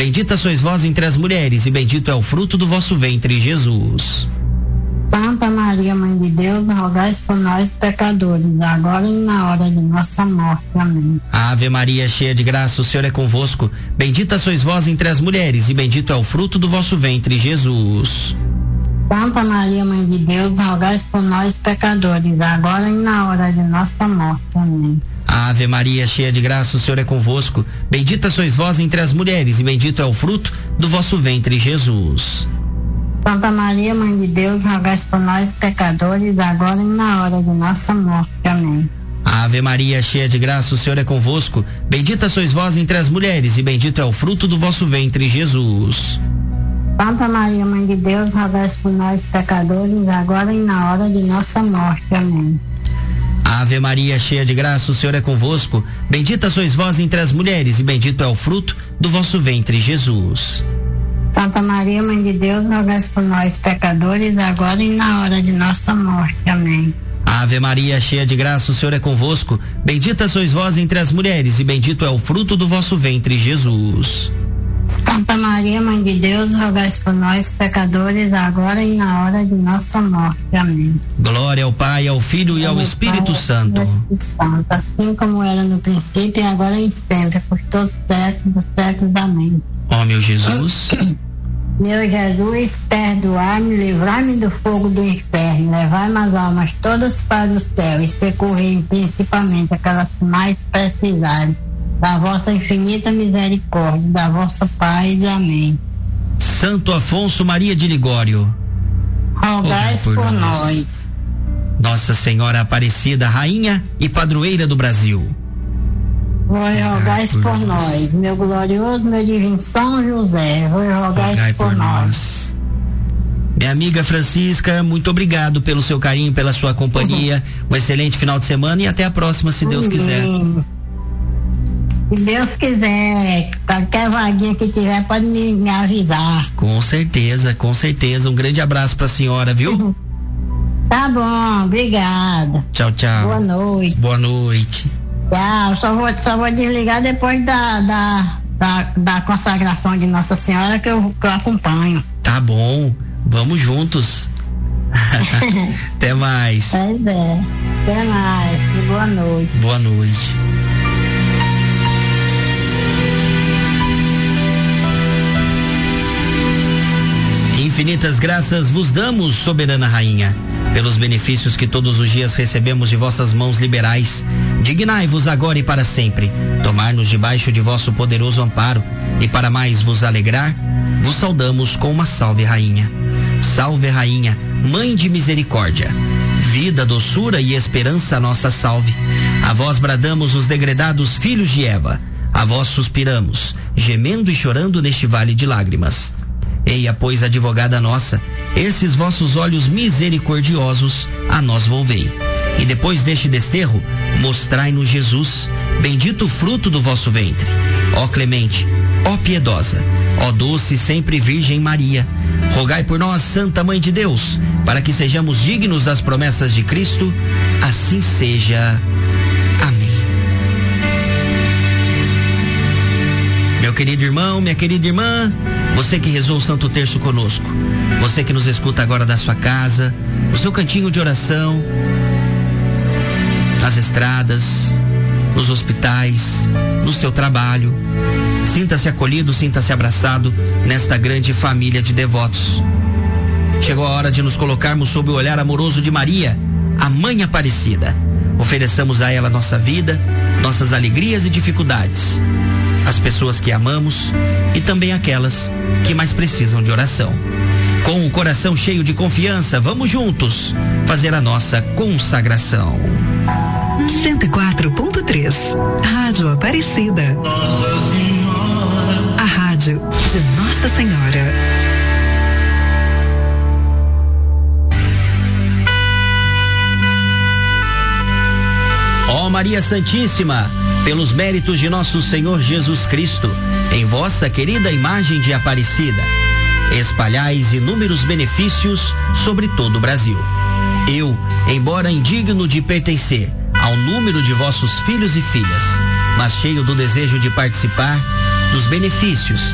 bendita sois vós entre as mulheres, e bendito é o fruto do vosso ventre, Jesus. Santa Maria, Mãe de Deus, rogai por nós, pecadores, agora e na hora de nossa morte. Amém. Ave Maria, cheia de graça, o Senhor é convosco. Bendita sois vós entre as mulheres, e bendito é o fruto do vosso ventre, Jesus. Santa Maria, Mãe de Deus, rogai por nós, pecadores, agora e na hora de nossa morte. Amém. Ave Maria, cheia de graça, o Senhor é convosco. Bendita sois vós entre as mulheres, e bendito é o fruto do vosso ventre, Jesus. Santa Maria, Mãe de Deus, rogai por nós, pecadores, agora e na hora de nossa morte. Amém. Ave Maria, cheia de graça, o Senhor é convosco. Bendita sois vós entre as mulheres, e bendito é o fruto do vosso ventre, Jesus. Santa Maria, Mãe de Deus, rogai por nós, pecadores, agora e na hora de nossa morte. Amém. Ave Maria, cheia de graça, o Senhor é convosco. Bendita sois vós entre as mulheres, e bendito é o fruto do vosso ventre, Jesus. Santa Maria, Mãe de Deus, rogai por nós, pecadores, agora e na hora de nossa morte. Amém. Ave Maria, cheia de graça, o Senhor é convosco. Bendita sois vós entre as mulheres, e bendito é o fruto do vosso ventre, Jesus. Santa Maria, Mãe de Deus, rogai por nós, pecadores, agora e na hora de nossa morte. Amém. Glória ao Pai, ao Filho e ao Espírito Santo. Assim como era no princípio e agora e sempre, por todos os séculos dos séculos. Amém. Ó meu Jesus. Meu Jesus, perdoai-me, livrai-me do fogo do inferno, levai-me as almas todas para o céu e socorrei principalmente aquelas que mais precisarem da vossa infinita misericórdia, da vossa paz. Amém. Santo Afonso Maria de Ligório, rogai por nós. Nossa Senhora Aparecida, Rainha e Padroeira do Brasil, rogai por nós. Meu glorioso, meu divino São José, rogai por nós. Minha amiga Francisca, muito obrigado pelo seu carinho, pela sua companhia. Um excelente final de semana e até a próxima, se Deus quiser. Se Deus quiser, qualquer vaguinha que tiver, pode me avisar. Com certeza, com certeza. Um grande abraço pra senhora, viu? Tá bom, obrigada. Tchau, tchau. Boa noite. Boa noite. Tchau, só vou desligar depois da consagração de Nossa Senhora que eu acompanho. Tá bom, vamos juntos. Até mais. Pois é, até mais. E boa noite. Boa noite. Infinitas graças vos damos, soberana rainha, pelos benefícios que todos os dias recebemos de vossas mãos liberais. Dignai-vos agora e para sempre tomar-nos debaixo de vosso poderoso amparo, e para mais vos alegrar, vos saudamos com uma salve rainha. Salve rainha, mãe de misericórdia, vida, doçura e esperança, nossa salve. A vós bradamos os degredados filhos de Eva, a vós suspiramos, gemendo e chorando neste vale de lágrimas. Eia, pois, advogada nossa, esses vossos olhos misericordiosos a nós volvei. E depois deste desterro, mostrai-nos Jesus, bendito o fruto do vosso ventre. Ó clemente, ó piedosa, ó doce sempre Virgem Maria, rogai por nós, Santa Mãe de Deus, para que sejamos dignos das promessas de Cristo. Assim seja. Amém. Meu querido irmão, minha querida irmã, você que rezou o Santo Terço conosco, você que nos escuta agora da sua casa, no seu cantinho de oração, nas estradas, nos hospitais, no seu trabalho, sinta-se acolhido, sinta-se abraçado nesta grande família de devotos. Chegou a hora de nos colocarmos sob o olhar amoroso de Maria, a Mãe Aparecida. Ofereçamos a ela nossa vida, nossas alegrias e dificuldades, as pessoas que amamos e também aquelas que mais precisam de oração. Com o coração cheio de confiança, vamos juntos fazer a nossa consagração. 104.3 Rádio Aparecida. Nossa Senhora. A rádio de Nossa Senhora. Ó Maria Santíssima, pelos méritos de nosso Senhor Jesus Cristo, em vossa querida imagem de Aparecida, espalhais inúmeros benefícios sobre todo o Brasil. Eu, embora indigno de pertencer ao número de vossos filhos e filhas, mas cheio do desejo de participar dos benefícios